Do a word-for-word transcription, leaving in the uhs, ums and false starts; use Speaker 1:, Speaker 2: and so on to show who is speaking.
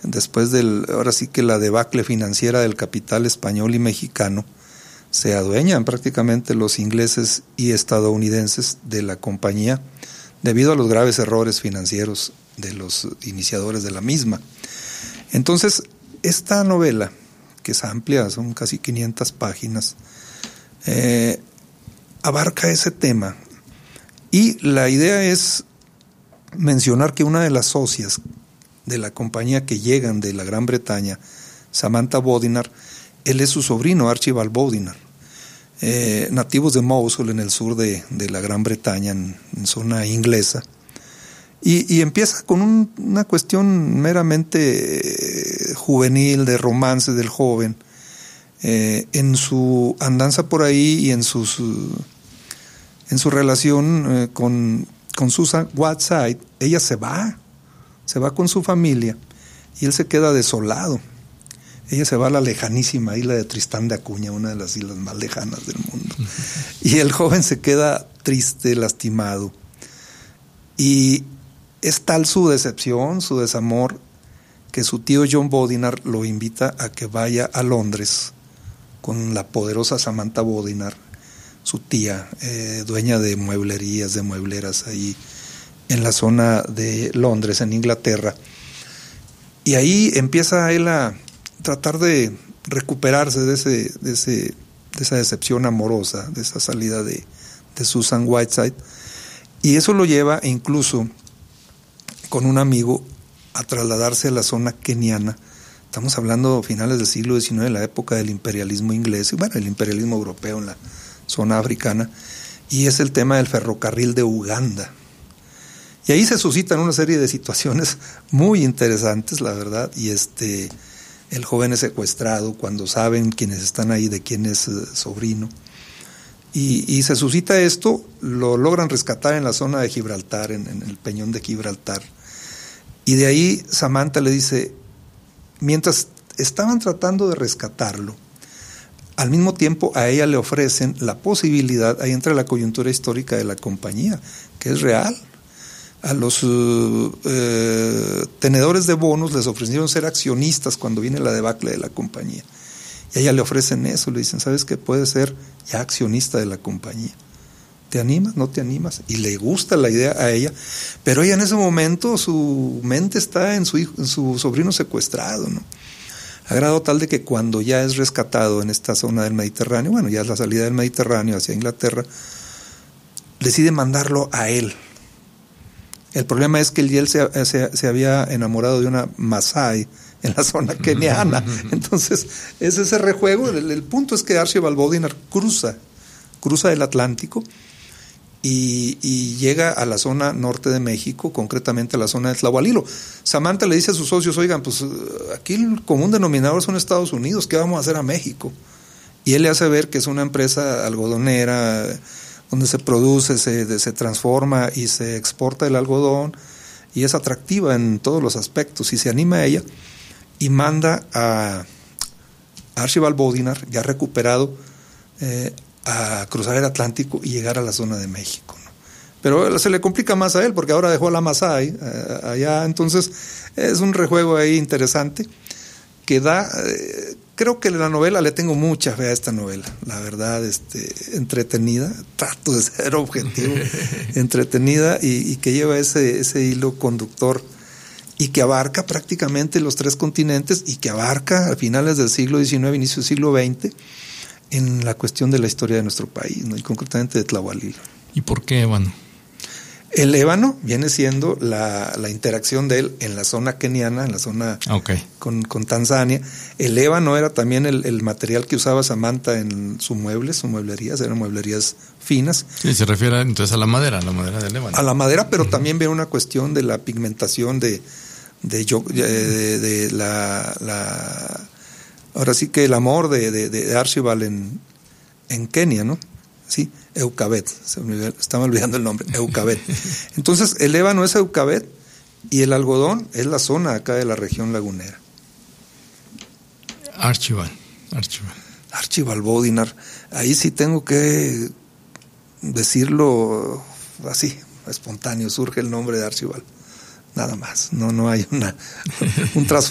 Speaker 1: después del, ahora sí que la debacle financiera del capital español y mexicano, se adueñan prácticamente los ingleses y estadounidenses de la compañía debido a los graves errores financieros de los iniciadores de la misma. Entonces, esta novela, que es amplia, son casi quinientas páginas, eh, abarca ese tema. Y la idea es mencionar que una de las socias de la compañía que llegan de la Gran Bretaña, Samantha Bodinar, él es su sobrino, Archibald Bodinar, eh, nativos de Mosul, en el sur de, de la Gran Bretaña, en, en zona inglesa. Y, y empieza con un, una cuestión meramente eh, juvenil, de romance del joven. Eh, en su andanza por ahí y en, sus, en su relación eh, con, con Susan Whiteside, ella se va, se va con su familia y él se queda desolado. Ella se va a la lejanísima isla de Tristán de Acuña, una de las islas más lejanas del mundo. Y el joven se queda triste, lastimado. Y es tal su decepción, su desamor, que su tío John Bodinar lo invita a que vaya a Londres con la poderosa Samantha Bodinar, su tía, eh, dueña de mueblerías, de muebleras ahí en la zona de Londres, en Inglaterra. Y ahí empieza él a tratar de recuperarse de ese, de ese, de esa decepción amorosa, de esa salida de, de Susan Whiteside, y eso lo lleva incluso con un amigo a trasladarse a la zona keniana. Estamos hablando finales del siglo diecinueve, la época del imperialismo inglés y bueno, el imperialismo europeo en la zona africana, y es el tema del ferrocarril de Uganda. Y ahí se suscitan una serie de situaciones muy interesantes, la verdad, y este el joven es secuestrado cuando saben quienes están ahí de quién es eh, sobrino. Y, y se suscita esto, lo logran rescatar en la zona de Gibraltar, en, en el peñón de Gibraltar. Y de ahí Samantha le dice, mientras estaban tratando de rescatarlo, al mismo tiempo a ella le ofrecen la posibilidad, ahí entra la coyuntura histórica de la compañía, que es real. A los uh, eh, tenedores de bonos les ofrecieron ser accionistas cuando viene la debacle de la compañía. Y a ella le ofrecen eso, le dicen, ¿sabes qué? Puedes ser ya accionista de la compañía. ¿Te animas? ¿No te animas? Y le gusta la idea a ella, pero ella en ese momento su mente está en su hijo, en su sobrino secuestrado, ¿no? A grado tal de que cuando ya es rescatado en esta zona del Mediterráneo, bueno, ya es la salida del Mediterráneo hacia Inglaterra, decide mandarlo a él. El problema es que él se, se, se había enamorado de una Masái en la zona keniana. Entonces, es ese rejuego. El, el punto es que Archibald Bodinar cruza, cruza el Atlántico y, y llega a la zona norte de México, concretamente a la zona de Tlahualilo. Samantha le dice a sus socios, oigan, pues aquí el común denominador son Estados Unidos, ¿qué vamos a hacer a México? Y él le hace ver que es una empresa algodonera, donde se produce, se, se transforma y se exporta el algodón y es atractiva en todos los aspectos, y se anima a ella y manda a Archibald Bodinar, ya recuperado, eh, a cruzar el Atlántico y llegar a la zona de México, ¿no? Pero se le complica más a él porque ahora dejó a la Masái eh, allá, entonces es un rejuego ahí interesante que da... Eh, Creo que la novela, le tengo mucha fe a esta novela, la verdad, este, entretenida, trato de ser objetivo, entretenida y, y que lleva ese, ese hilo conductor y que abarca prácticamente los tres continentes y que abarca a finales del siglo diecinueve, inicio del siglo veinte, en la cuestión de la historia de nuestro país, ¿no? Y concretamente de Tlahualilo.
Speaker 2: ¿Y por qué, Ébano?
Speaker 1: El ébano viene siendo la, la interacción de él en la zona keniana, en la zona okay. con, con Tanzania. El ébano era también el, el material que usaba Samantha en sus muebles, sus mueblerías, eran mueblerías finas.
Speaker 2: Sí, se refiere entonces a la madera, a la madera del ébano.
Speaker 1: A la madera, pero uh-huh. también viene una cuestión de la pigmentación de, de, de, de, de la, la... Ahora sí que el amor de, de, de Archibald en, en Kenia, ¿no? Sí, Eucabet, se me estaba olvidando el nombre, Eucabet. Entonces, el ébano es Eucabet y el algodón es la zona acá de la región lagunera.
Speaker 2: Archibald, Archibald.
Speaker 1: Archibald Bodinar, ahí sí tengo que decirlo así, espontáneo, surge el nombre de Archibald. Nada más, no, no hay una, un trasfondo